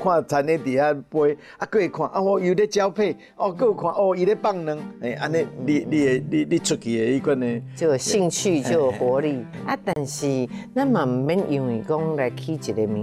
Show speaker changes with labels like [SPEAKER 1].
[SPEAKER 1] 看田咧伫遐飞，啊，佫会看哦，伊咧交配，哦，佫有看哦，伊咧放卵，安尼你出去的迄款呢，
[SPEAKER 2] 就有兴趣，就有活力啊。但是咱嘛唔免因为讲来起一个名